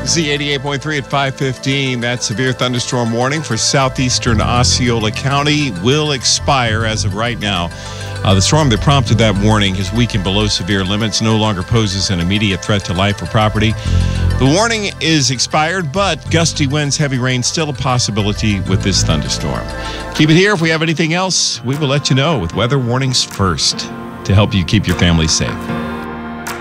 Z88.3 at 5:15. That severe thunderstorm warning for southeastern Osceola County will expire as of right now. The storm that prompted that warning has weakened below severe limits, no longer poses an immediate threat to life or property. The warning is expired, but gusty winds, heavy rain, still a possibility with this thunderstorm. Keep it here. If we have anything else, we will let you know with weather warnings first to help you keep your family safe.